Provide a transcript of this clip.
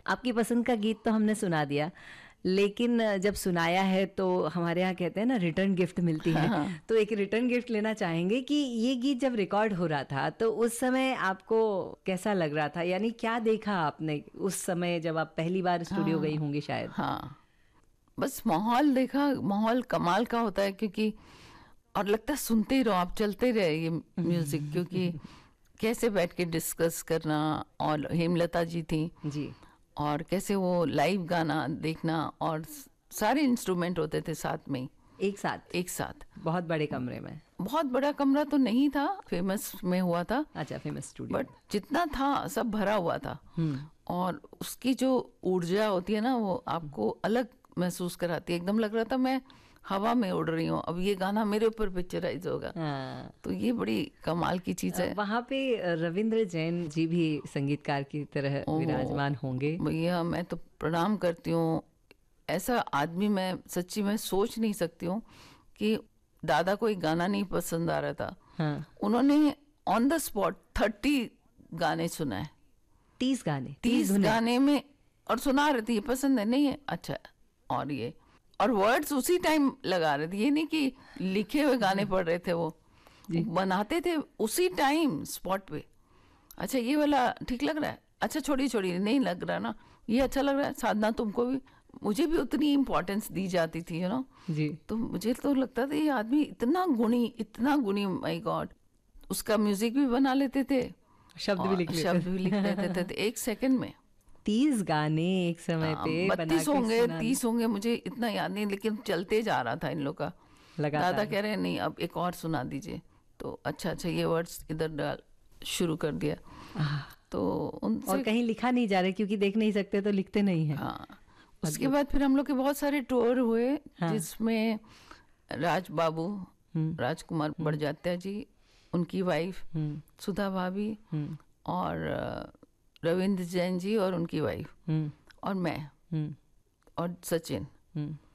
आपकी पसंद का गीत तो हमने सुना दिया, लेकिन जब सुनाया है तो हमारे यहाँ कहते हैं ना रिटर्न गिफ्ट मिलती है। हाँ। तो एक रिटर्न गिफ्ट लेना चाहेंगे कि ये गीत जब रिकॉर्ड हो रहा था तो उस समय आपको कैसा लग रहा था, यानी क्या देखा आपने उस समय जब आप पहली बार स्टूडियो गई हाँ। होंगी शायद? हाँ, बस माहौल देखा, माहौल कमाल का होता है, क्योंकि और लगता है सुनते ही रहो आप, चलते रहे ये म्यूजिक, क्योंकि कैसे बैठ के डिस्कस करना, और हेमलता जी थी जी। और कैसे वो लाइव गाना देखना, और सारे इंस्ट्रूमेंट होते थे साथ में ही, एक साथ? एक साथ। बहुत बड़े कमरे में? बहुत बड़ा कमरा तो नहीं था, फेमस में हुआ था। अच्छा, फेमस स्टूडियो। बट जितना था सब भरा हुआ था, और उसकी जो ऊर्जा होती है ना, वो आपको अलग महसूस कराती है। एकदम लग रहा था मैं हवा में उड़ रही हूँ, अब ये गाना मेरे ऊपर पिक्चराइज होगा। हाँ। तो ये बड़ी कमाल की चीज है। वहाँ पे रविंद्र जैन जी भी संगीतकार की तरह विराजमान होंगे। भैया मैं तो प्रणाम करती हूँ, ऐसा आदमी मैं सच्ची में सोच नहीं सकती हूँ कि दादा को एक गाना नहीं पसंद आ रहा था। हाँ। उन्होंने ऑन द स्पॉट 30 गाने सुनाए। 30 गाने? 30 धुनें? गाने में, और सुना रहे थे ये पसंद है, नहीं है, अच्छा, और ये, और वर्ड्स उसी टाइम लगा रहे थे, ये नहीं कि लिखे हुए गाने पढ़ रहे थे, वो बनाते थे उसी टाइम स्पॉट पे। अच्छा ये वाला ठीक लग रहा है, अच्छा छोड़ी छोड़ी, नहीं लग रहा ना, ये अच्छा लग रहा है, साधना तुमको भी, मुझे भी उतनी इम्पोर्टेंस दी जाती थी, यू नो जी। तो मुझे तो लगता था ये आदमी इतना गुणी, माय गॉड। उसका म्यूजिक भी बना लेते थे, शब्द भी लिख लेते शब्द भी लिख देते थे एक सेकंड में। 30 गाने एक समय पे बना 32 के होंगे, सुनाना। 30 होंगे, मुझे इतना याद नहीं, लेकिन चलते जा रहा था इन लोग का। लगातार। दादा कह रहे हैं नहीं अब एक और सुना दीजिए, तो अच्छा ये वर्ड्स इधर डाल शुरू कर दिया। तो उनसे, और कहीं लिखा नहीं जा रहा क्योंकि देख नहीं सकते तो लिखते नहीं है। हाँ, उसके बाद फिर हम लोग के बहुत सारे टूर हुए, हाँ। जिसमें राज बाबू, राजकुमार बड़जात्या जी, उनकी वाइफ सुधा भाभी, और रविंद्र जैन जी और उनकी वाइफ, और मैं, और सचिन,